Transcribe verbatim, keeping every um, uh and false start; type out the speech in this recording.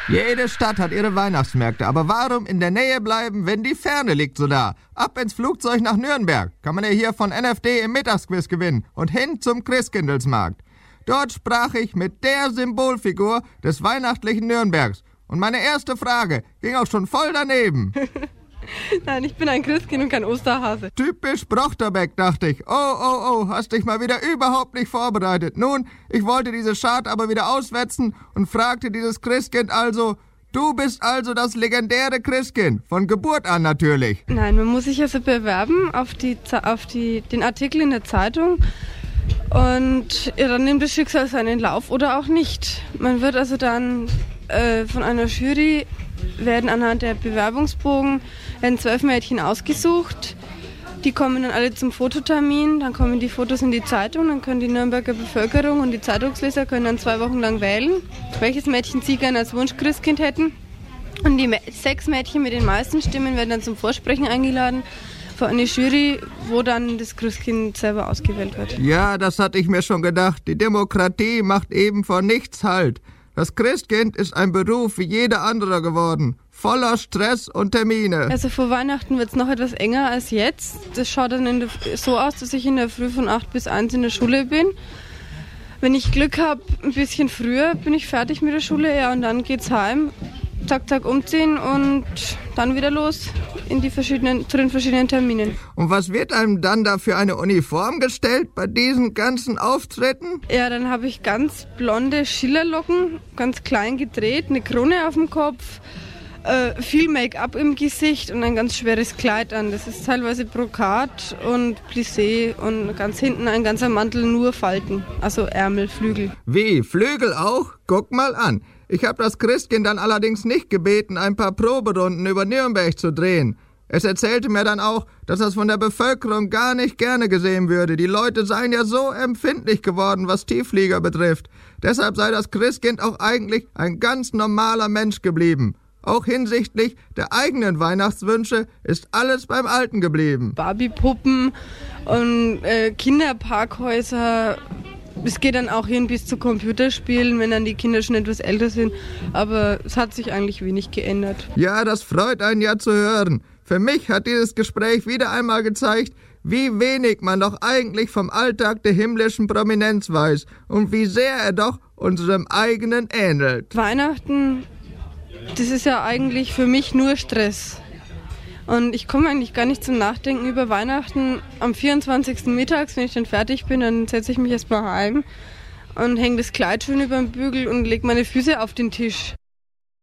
Jede Stadt hat ihre Weihnachtsmärkte, aber warum in der Nähe bleiben, wenn die Ferne liegt so da? Ab ins Flugzeug nach Nürnberg, kann man ja hier von N F D im Mittagsquiz gewinnen und hin zum Christkindlesmarkt. Dort sprach ich mit der Symbolfigur des weihnachtlichen Nürnbergs. Und meine erste Frage ging auch schon voll daneben. Nein, ich bin ein Christkind und kein Osterhase. Typisch Brochterbeck, dachte ich. Oh, oh, oh, hast dich mal wieder überhaupt nicht vorbereitet. Nun, ich wollte diese Schad aber wieder auswetzen und fragte dieses Christkind also, du bist also das legendäre Christkind, von Geburt an natürlich. Nein, man muss sich also bewerben auf, die, auf die, den Artikel in der Zeitung und ja, dann nimmt das Schicksal seinen Lauf oder auch nicht. Man wird also dann äh, von einer Jury, werden anhand der Bewerbungsbogen werden zwölf Mädchen ausgesucht. Die kommen dann alle zum Fototermin, dann kommen die Fotos in die Zeitung, dann können die Nürnberger Bevölkerung und die Zeitungsleser können dann zwei Wochen lang wählen, welches Mädchen sie gerne als Wunschchristkind hätten. Und die sechs Mädchen mit den meisten Stimmen werden dann zum Vorsprechen eingeladen für eine Jury, wo dann das Christkind selber ausgewählt wird. Ja, das hatte ich mir schon gedacht. Die Demokratie macht eben vor nichts Halt. Das Christkind ist ein Beruf wie jeder andere geworden, voller Stress und Termine. Also vor Weihnachten wird es noch etwas enger als jetzt. Das schaut dann in der, so aus, dass ich in der Früh von acht bis eins in der Schule bin. Wenn ich Glück habe, ein bisschen früher bin ich fertig mit der Schule, ja, und dann geht's heim, zack, zack, umziehen und dann wieder los in die verschiedenen, zu den verschiedenen Terminen. Und was wird einem dann da für eine Uniform gestellt bei diesen ganzen Auftritten? Ja, dann habe ich ganz blonde Schillerlocken, ganz klein gedreht, eine Krone auf dem Kopf, äh, viel Make-up im Gesicht und ein ganz schweres Kleid an. Das ist teilweise Brokat und Plissé und ganz hinten ein ganzer Mantel, nur Falten, also Ärmel, Flügel. Wie, Flügel auch? Guck mal an. Ich habe das Christkind dann allerdings nicht gebeten, ein paar Proberunden über Nürnberg zu drehen. Es erzählte mir dann auch, dass das von der Bevölkerung gar nicht gerne gesehen würde. Die Leute seien ja so empfindlich geworden, was Tiefflieger betrifft. Deshalb sei das Christkind auch eigentlich ein ganz normaler Mensch geblieben. Auch hinsichtlich der eigenen Weihnachtswünsche ist alles beim Alten geblieben. Barbie-Puppen und äh, Kinderparkhäuser. Es geht dann auch hin bis zu Computerspielen, wenn dann die Kinder schon etwas älter sind. Aber es hat sich eigentlich wenig geändert. Ja, das freut einen ja zu hören. Für mich hat dieses Gespräch wieder einmal gezeigt, wie wenig man doch eigentlich vom Alltag der himmlischen Prominenz weiß und wie sehr er doch unserem eigenen ähnelt. Weihnachten, das ist ja eigentlich für mich nur Stress. Und ich komme eigentlich gar nicht zum Nachdenken über Weihnachten. Am vierundzwanzigsten mittags, wenn ich dann fertig bin, dann setze ich mich erstmal heim und hänge das Kleid schön über den Bügel und lege meine Füße auf den Tisch.